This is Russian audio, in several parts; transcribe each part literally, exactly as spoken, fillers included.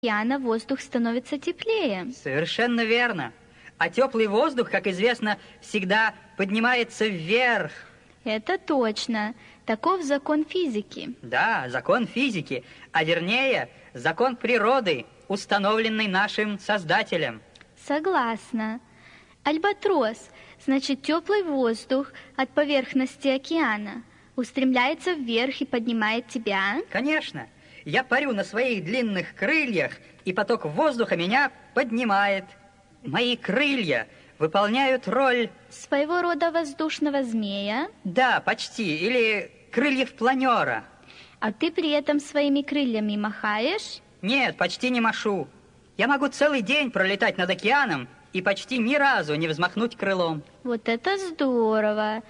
океана воздух становится теплее. Совершенно верно. А теплый воздух, как известно, всегда поднимается вверх. Это точно. Таков закон физики. Да, закон физики, а вернее, закон природы, установленный нашим Создателем. Согласна. Альбатрос, значит, теплый воздух от поверхности океана устремляется вверх и поднимает тебя? Конечно. Я парю на своих длинных крыльях, и поток воздуха меня поднимает. Мои крылья выполняют роль... Своего рода воздушного змея? Да, почти, или крыльев планера. А ты при этом своими крыльями махаешь? Нет, почти не машу. Я могу целый день пролетать над океаном и почти ни разу не взмахнуть крылом. Вот это здорово.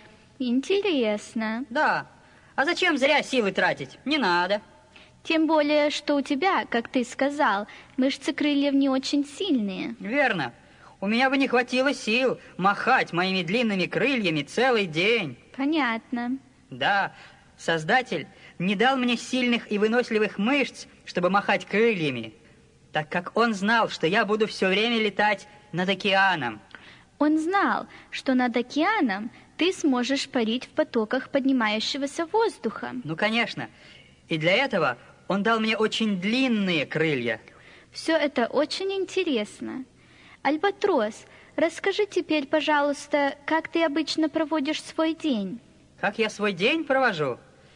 Интересно. Да. А зачем зря силы тратить? Не надо. Тем более, что у тебя, как ты сказал, мышцы крыльев не очень сильные. Верно. У меня бы не хватило сил махать моими длинными крыльями целый день. Понятно. Да, Создатель не дал мне сильных и выносливых мышц, чтобы махать крыльями, так как Он знал, что я буду все время летать над океаном. Он знал, что над океаном ты сможешь парить в потоках поднимающегося воздуха. Ну, конечно. И для этого Он дал мне очень длинные крылья. Все это очень интересно. Альбатрос, расскажи теперь, пожалуйста, как ты обычно проводишь свой день? Как я свой день провожу?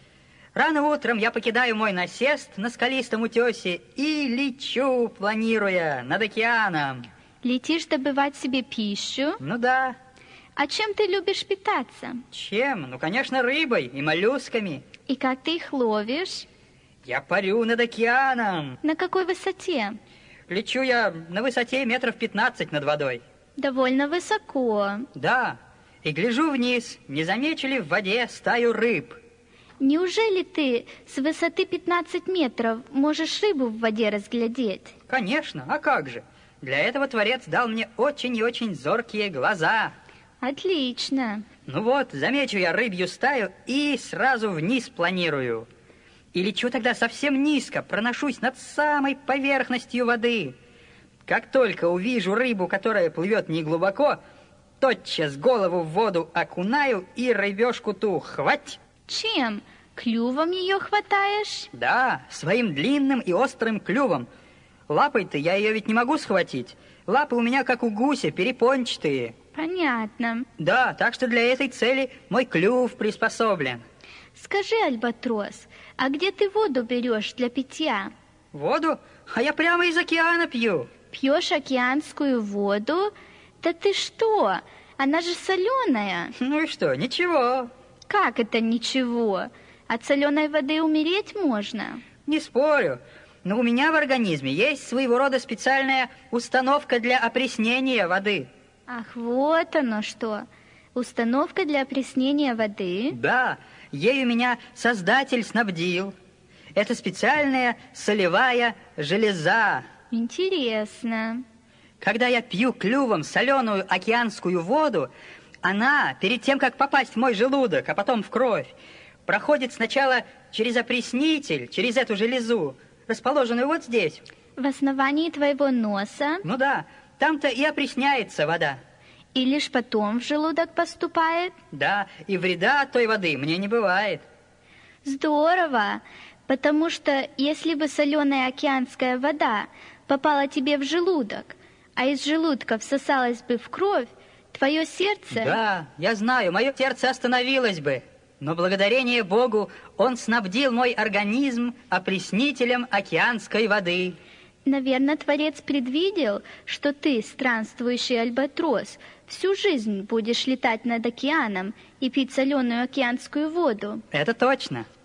Рано утром я покидаю мой насест на скалистом утесе и лечу, планируя, над океаном. Летишь добывать себе пищу? Ну да. А чем ты любишь питаться? Чем? Ну, конечно, рыбой и моллюсками. И как ты их ловишь? Я парю над океаном. На какой высоте? Лечу я на высоте метров пятнадцать над водой. Довольно высоко. Да, и гляжу вниз, не замечу ли в воде стаю рыб. Неужели ты с высоты пятнадцать метров можешь рыбу в воде разглядеть? Конечно, а как же? Для этого Творец дал мне очень и очень зоркие глаза. Отлично. Ну вот, замечу я рыбью стаю и сразу вниз планирую. И лечу тогда совсем низко, проношусь над самой поверхностью воды. Как только увижу рыбу, которая плывет неглубоко, тотчас голову в воду окунаю и рыбешку ту хвать. Чем? Клювом ее хватаешь? Да, своим длинным и острым клювом. Лапой-то я ее ведь не могу схватить. Лапы у меня, как у гуся, перепончатые. Понятно. Да, так что для этой цели мой клюв приспособлен. Скажи, Альбатрос, а где ты воду берешь для питья? Воду? А я прямо из океана пью. Пьешь океанскую воду? Да ты что? Она же соленая. Ну и что, ничего. Как это ничего? От соленой воды умереть можно? Не спорю, но у меня в организме есть своего рода специальная установка для опреснения воды. Ах, вот оно что. Установка для опреснения воды? Да, ею меня Создатель снабдил. Это специальная солевая железа. Интересно. Когда я пью клювом соленую океанскую воду, она, перед тем, как попасть в мой желудок, а потом в кровь, проходит сначала через опреснитель, через эту железу, расположенную вот здесь. В основании твоего носа? Ну да, там-то и опресняется вода. И лишь потом в желудок поступает? Да, и вреда от той воды мне не бывает. Здорово, потому что если бы соленая океанская вода попала тебе в желудок, а из желудка всосалась бы в кровь, твое сердце... Да, я знаю, мое сердце остановилось бы. Но благодарение Богу Он снабдил мой организм опреснителем океанской воды. Наверное, Творец предвидел, что ты, странствующий альбатрос, всю жизнь будешь летать над океаном и пить соленую океанскую воду. Это точно.